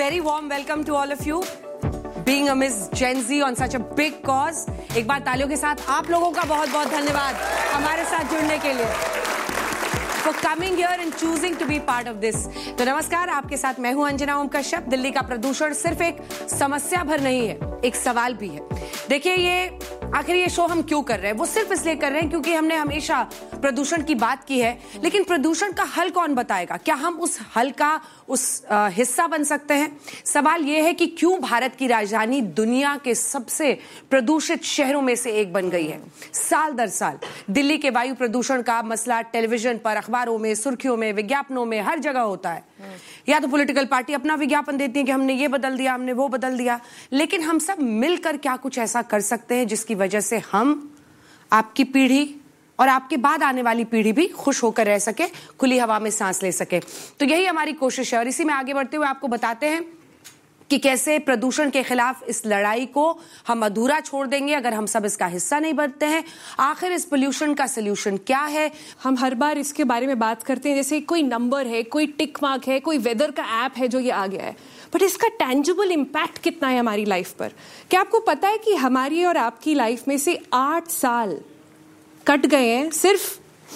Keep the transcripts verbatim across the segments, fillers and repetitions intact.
very warm welcome to all of you. Being a Miss Gen Z on such a big cause. एक बार तालियों के साथ आप लोगों का बहुत बहुत धन्यवाद हमारे साथ जुड़ने के लिए. For coming here and choosing to be part of this. तो नमस्कार, आपके साथ मैं हूं अंजना ओम कश्यप. दिल्ली का प्रदूषण सिर्फ एक समस्या भर नहीं है, एक सवाल भी है. देखिए, ये आखिर ये शो हम क्यों कर रहे हैं? वो सिर्फ इसलिए कर रहे हैं क्योंकि हमने हमेशा प्रदूषण की बात की है, लेकिन प्रदूषण का हल कौन बताएगा? क्या हम उस हल का उस आ, हिस्सा बन सकते हैं? सवाल यह है कि क्यों भारत की राजधानी दुनिया के सबसे प्रदूषित शहरों में से एक बन गई है. साल दर साल दिल्ली के वायु प्रदूषण का मसला टेलीविजन पर, अखबारों में, सुर्खियों में, विज्ञापनों में हर जगह होता है. या तो पॉलिटिकल पार्टी अपना विज्ञापन देती है कि हमने ये बदल दिया, हमने वो बदल दिया, लेकिन हम सब मिलकर क्या कुछ ऐसा कर सकते हैं जिसकी वजह से हम, आपकी पीढ़ी और आपके बाद आने वाली पीढ़ी भी खुश होकर रह सके, खुली हवा में सांस ले सके. तो यही हमारी कोशिश है और इसी में आगे बढ़ते हुए आपको बताते हैं कि कैसे प्रदूषण के खिलाफ इस लड़ाई को हम अधूरा छोड़ देंगे अगर हम सब इसका हिस्सा नहीं बनते हैं. आखिर इस पोल्यूशन का सोल्यूशन क्या है? हम हर बार इसके बारे में बात करते हैं जैसे कोई नंबर है, कोई टिक मार्क है, कोई वेदर का ऐप है जो ये आ गया है, बट इसका टेंजिबल इम्पैक्ट कितना है हमारी लाइफ पर? क्या आपको पता है कि हमारी और आपकी लाइफ में से आठ साल कट गए हैं? सिर्फ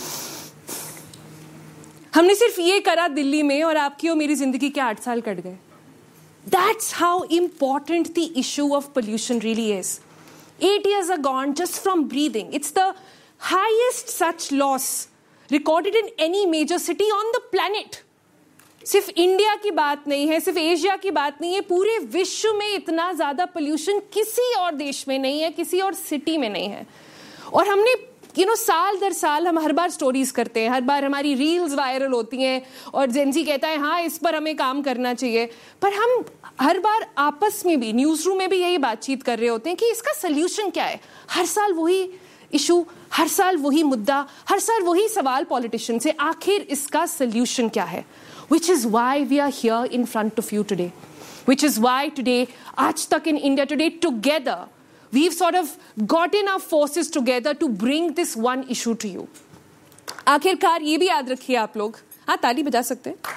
हमने सिर्फ ये करा दिल्ली में और आपकी और मेरी जिंदगी के आठ साल कट गए. That's how important the issue of pollution really is. Eight years are gone just from breathing. It's the highest such loss recorded in any major city on the planet. सिर्फ इंडिया की बात नहीं है, सिर्फ Asia की बात नहीं है, पूरे विश्व में इतना ज्यादा पोल्यूशन किसी और देश में नहीं है, किसी और सिटी में नहीं है. और हमने यू नो साल दर साल हम हर बार स्टोरीज करते हैं, हर बार हमारी रील्स वायरल होती हैं और जेनजी कहता है हाँ इस पर हमें काम करना चाहिए, पर हम हर बार आपस में भी न्यूज रूम में भी यही बातचीत कर रहे होते हैं कि इसका सोल्यूशन क्या है. हर साल वही इशू, हर साल वही मुद्दा, हर साल वही सवाल पॉलिटिशियन से, आखिर इसका सोल्यूशन क्या है? Which is why we are here in front of you today. Which is why today, Aaj Tak in India today, together, we've sort of gotten our forces together to bring this one issue to you. आखिरकार ये भी याद रखिए आप लोग, हाँ ताली बजा सकते हैं.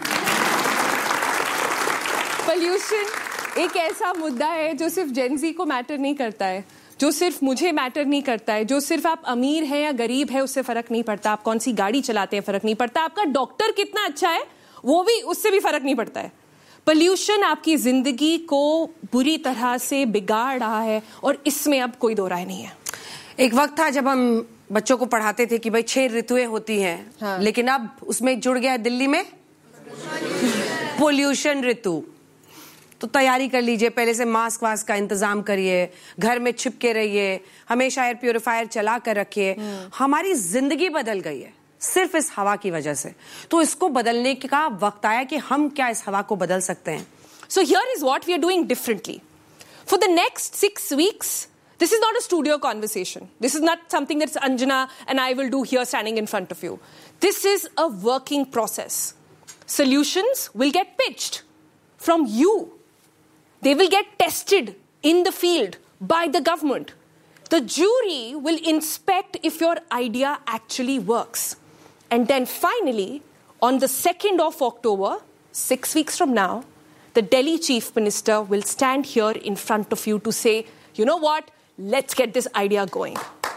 पोल्यूशन एक ऐसा मुद्दा है जो सिर्फ जेनजी को मैटर नहीं करता है, जो सिर्फ मुझे मैटर नहीं करता है, जो सिर्फ आप अमीर हैं या गरीब है उससे फर्क नहीं पड़ता, आप कौन सी गाड़ी चलाते हैं फर्क नहीं पड़ता, आपका डॉक्टर कितना अच्छा है वो भी, उससे भी फर्क नहीं पड़ता है. पोल्यूशन आपकी जिंदगी को बुरी तरह से बिगाड़ रहा है और इसमें अब कोई दो राय नहीं है. एक वक्त था जब हम बच्चों को पढ़ाते थे कि भाई छह ऋतुएं होती हैं, हाँ. लेकिन अब उसमें जुड़ गया है दिल्ली में पोल्यूशन ऋतु. तो तैयारी कर लीजिए, पहले से मास्क वास्क का इंतजाम करिए, घर में छिपके रहिए, हमेशा एयर प्यूरिफायर चला कर रखिए. हमारी जिंदगी बदल गई है सिर्फ इस हवा की वजह से. तो इसको बदलने का वक्त आया कि हम क्या इस हवा को बदल सकते हैं. So here is what we are doing differently. For the next six weeks, this is not a studio conversation. This is not something that Anjana and I will do here standing in front of you. This is a working process. Solutions will get pitched from you. They will get tested in the field by the government. The jury will inspect if your idea actually works. And then finally, on the second of October, six weeks from now, the Delhi Chief Minister will stand here in front of you to say, you know what, let's get this idea going.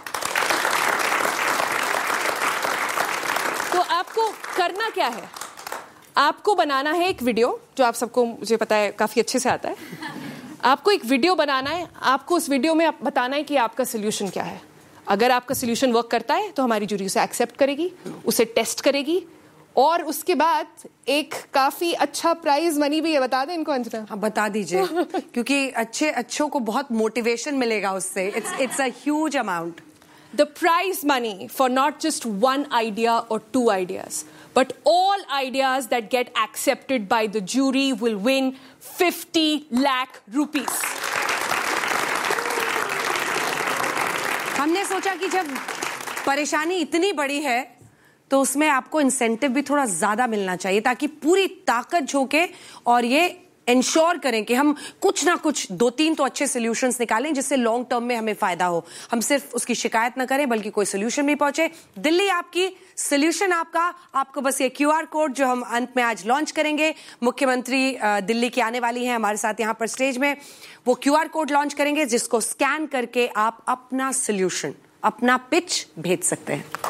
तो आपको करना क्या है? आपको बनाना है एक video, जो आप सबको मुझे पता है काफी अच्छे से आता है. आपको एक वीडियो बनाना है, आपको उस वीडियो में बताना है कि आपका सोल्यूशन क्या है. अगर आपका सोल्यूशन वर्क करता है तो हमारी जूरी उसे एक्सेप्ट करेगी, उसे टेस्ट करेगी और उसके बाद एक काफी अच्छा प्राइज मनी भी है. बता दें इनको अंजना? हाँ बता दीजिए क्योंकि अच्छे अच्छों को बहुत मोटिवेशन मिलेगा उससे. It's it's a huge amount. The prize money for not just one idea or two ideas, but all ideas that get accepted by the jury will win fifty lakh rupees. हमने सोचा कि जब परेशानी इतनी बड़ी है तो उसमें आपको इंसेंटिव भी थोड़ा ज्यादा मिलना चाहिए ताकि पूरी ताकत झोंके और ये इंश्योर करें कि हम कुछ ना कुछ दो तीन तो अच्छे सोल्यूशंस निकालें जिससे लॉन्ग टर्म में हमें फायदा हो। हम सिर्फ उसकी शिकायत ना करें बल्कि कोई सोल्यूशन भी पहुंचे। दिल्ली आपकी, सोल्यूशन आपका। आपको बस ये क्यूआर कोड जो हम अंत में आज लॉन्च करेंगे, मुख्यमंत्री दिल्ली की आने वाली हैं हमारे साथ यहां पर स्टेज में, वो क्यूआर कोड लॉन्च करेंगे जिसको स्कैन करके आप अपना सोल्यूशन, अपना पिच भेज सकते हैं।